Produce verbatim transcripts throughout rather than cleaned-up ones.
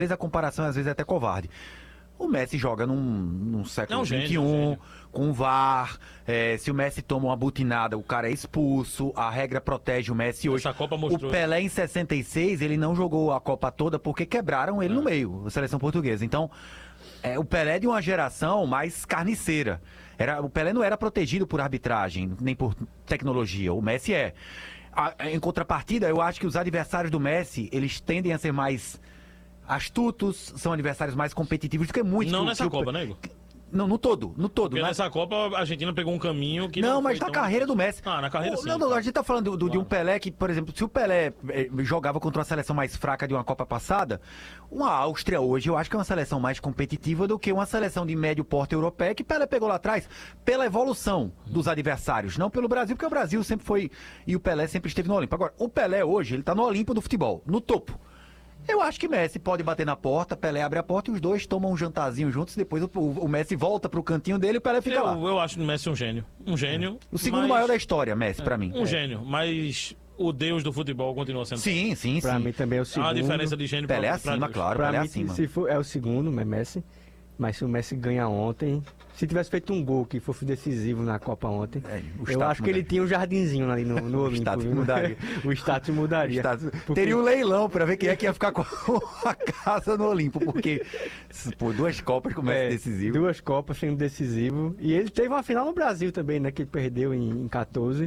vezes a comparação às vezes é até covarde. O Messi joga num, num século vinte e um, com o V A R. É, se o Messi toma uma butinada, o cara é expulso. A regra protege o Messi hoje. Essa Copa mostrou. O Pelé, em sessenta e seis, ele não jogou a Copa toda porque quebraram ele é. no meio, a seleção portuguesa. Então, é, o Pelé é de uma geração mais carniceira. Era, o Pelé não era protegido por arbitragem, nem por tecnologia. O Messi é. A, em contrapartida, eu acho que os adversários do Messi, eles tendem a ser mais astutos, são adversários mais competitivos do que muito. Não que, nessa que Copa, o... né, Igor? Não, no todo, no todo. Porque né? nessa Copa a Argentina pegou um caminho que não... Não, mas foi na tão... carreira do Messi. Ah, na carreira o, sim. Não, não, a gente tá falando do, do, claro. de um Pelé que, por exemplo, se o Pelé eh, jogava contra uma seleção mais fraca de uma Copa passada, uma Áustria hoje eu acho que é uma seleção mais competitiva do que uma seleção de médio porte europeia que Pelé pegou lá atrás pela evolução dos adversários, não pelo Brasil, porque o Brasil sempre foi, e o Pelé sempre esteve no Olimpo. Agora, o Pelé hoje, ele tá no Olimpo do futebol, no topo. Eu acho que Messi pode bater na porta, Pelé abre a porta e os dois tomam um jantarzinho juntos, depois o, o, o Messi volta pro cantinho dele e o Pelé fica eu, lá. Eu acho o Messi um gênio. Um gênio. O segundo mas... maior da história, Messi, é, pra mim. Um é. gênio, mas o deus do futebol continua sendo. Sim, sim, pra sim. mim também é o segundo. Há uma diferença de gênio. Pelé pra, acima, pra claro, pra Pelé mim, acima. Se for, é o segundo, é Messi. Mas se o Messi ganha ontem, se tivesse feito um gol que fosse decisivo na Copa ontem, é, eu acho que ele tinha um jardinzinho ali no, no Olimpo. O status mudaria. O status mudaria. O status... Porque... Teria um leilão pra ver quem é que ia ficar com a casa no Olimpo, porque pô, duas Copas com o Messi é, decisivo. Duas Copas sendo decisivo. E ele teve uma final no Brasil também, né? Que ele perdeu em, em quatorze.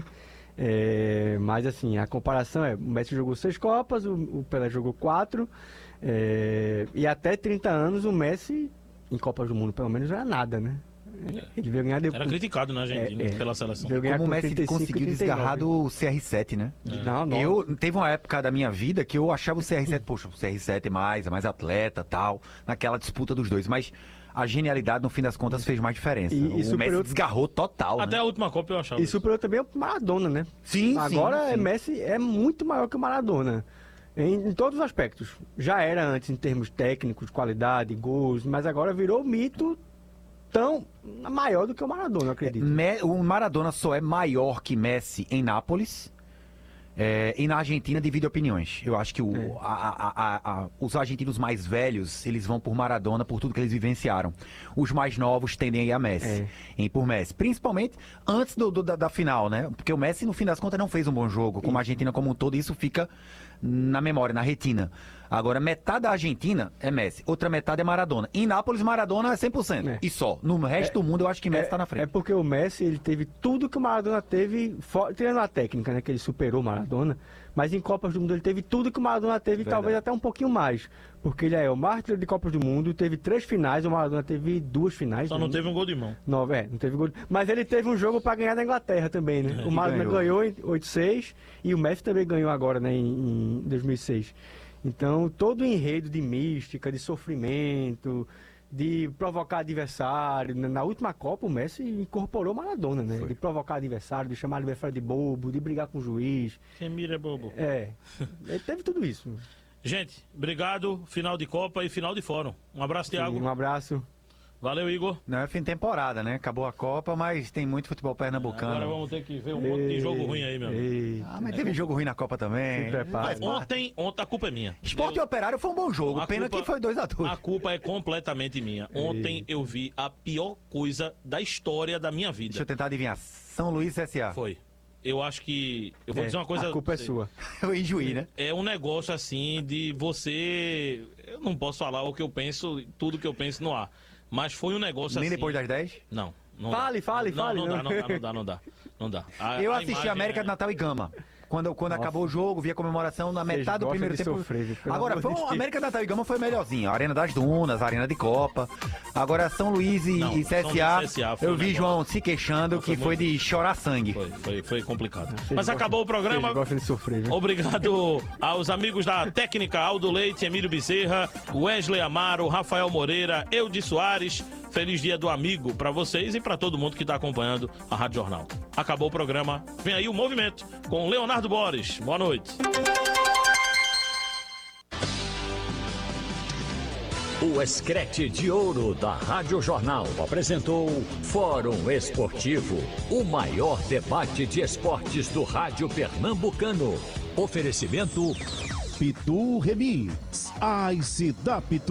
É, mas assim, a comparação é, o Messi jogou seis Copas, o, o Pelé jogou quatro. É, e até trinta anos o Messi, em Copas do Mundo pelo menos, não era nada, né? Ele veio ganhar depois. Era criticado na Argentina é, é, pela seleção. Como o Messi conseguiu desgarrar do C R sete, né? É. Não, não. Eu, teve uma época da minha vida que eu achava o C R sete, poxa, o C R sete é mais, é mais atleta tal, naquela disputa dos dois, mas a genialidade, no fim das contas, fez mais diferença. E, e o superou... Messi desgarrou total, Até né? a última Copa eu achava. E isso. superou também o Maradona, né? Sim, Agora sim, é sim. Messi é muito maior que o Maradona. Em, em todos os aspectos. Já era antes em termos técnicos, qualidade, gols, mas agora virou mito tão maior do que o Maradona, eu acredito. Me, o Maradona só é maior que Messi em Nápoles. É, e na Argentina divide opiniões. Eu acho que o, É. a, a, a, a, os argentinos mais velhos, eles vão por Maradona por tudo que eles vivenciaram. Os mais novos tendem a ir a Messi, É. em por Messi. Principalmente antes do, do, da, da final, né? Porque o Messi, no fim das contas, não fez um bom jogo, como a Argentina como um todo, e isso fica na memória, na retina. Agora, metade da Argentina é Messi, outra metade é Maradona. Em Nápoles, Maradona é cem por cento. É. E só. No resto do mundo, eu acho que Messi É, tá na frente. é porque o Messi, ele teve tudo que o Maradona teve, for- tirando a técnica, né, que ele superou o Maradona, mas em Copas do Mundo ele teve tudo que o Maradona teve, Verdade. talvez até um pouquinho mais, porque ele é o mártir de Copas do Mundo, teve três finais, o Maradona teve duas finais. Só né? não teve um gol de mão. Nove, é, não teve gol. Mas ele teve um jogo para ganhar da Inglaterra também, né? É, o Maradona ganhou. ganhou em oito a seis e o Messi também ganhou agora, né, em, em dois mil e seis. Então, todo o enredo de mística, de sofrimento, de provocar adversário. Na última Copa, o Messi incorporou o Maradona, né? Foi. De provocar adversário, de chamar adversário de bobo, de brigar com o juiz. Quem mira é bobo. É, ele teve tudo isso. Gente, obrigado. Final de Copa e final de Fórum. Um abraço, Thiago. Um abraço. Valeu, Igor. Não é fim de temporada, né? Acabou a Copa, mas tem muito futebol pernambucano. Agora vamos ter que ver um monte de jogo ruim aí, meu amigo. Ei, Ah, mas teve jogo ruim na Copa também. Se prepara. Faz parte. Ontem, ontem a culpa é minha. Esporte e Operário foi um bom jogo. A Pena culpa- que foi dois a dois. A culpa é completamente minha. Ontem eu vi a pior coisa da história da minha vida. Deixa eu tentar adivinhar. São Luís S A Foi. Eu acho que. Eu vou é, dizer uma coisa. a culpa é sua. Eu enjoei, né? É um negócio assim de você. Eu não posso falar o que eu penso, tudo que eu penso no ar. Mas foi um negócio Nem assim. depois das dez? Não. Não Fale, dá. fale, não, fale, Não, não. dá, não dá, não dá, não dá. Não dá. A- Eu a assisti imagem América é- de Natal e Gama. Quando, quando acabou o jogo, vi a comemoração na Vocês metade do gostam primeiro de tempo. sofrer, viu? Pelo Agora, amor foi de um, Deus. América de Natal e Gama foi melhorzinho. A Arena das Dunas, a Arena de Copa. Agora, São Luís e, Não, e São C S A, Luís e C S A foi eu um vi negócio. João se queixando Não, foi que foi muito- de chorar sangue. Foi, foi, foi complicado. Vocês Mas gostam- acabou o programa. Vocês gostam de sofrer, viu? Obrigado aos amigos da técnica Aldo Leite, Emílio Bezerra, Wesley Amaro, Rafael Moreira, Eudes Soares. Feliz dia do amigo para vocês e para todo mundo que está acompanhando a Rádio Jornal. Acabou o programa. Vem aí o Movimento com Leonardo Borges. Boa noite. O Escrete de Ouro da Rádio Jornal apresentou Fórum Esportivo, o maior debate de esportes do rádio pernambucano. Oferecimento Pitu Remix, Ice da Pitu.